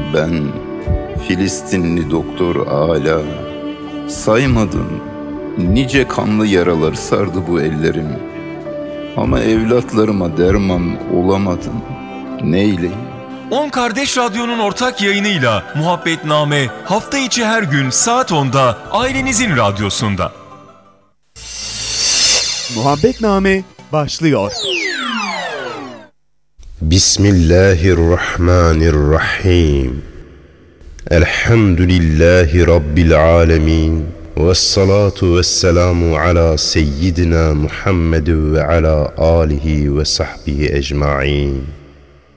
Ben Filistinli doktor Ala, saymadım nice kanlı yaralar sardı bu ellerim. Ama evlatlarıma derman olamadım, neyleyim? 10 Kardeş Radyo'nun ortak yayınıyla Muhabbetname hafta içi her gün saat 10'da ailenizin radyosunda. Muhabbetname başlıyor. Bismillahirrahmanirrahim. Elhamdülillahi Rabbil alemin. Vessalatu vesselamu ala seyyidina Muhammed ve ala alihi ve sahbihi ecma'in.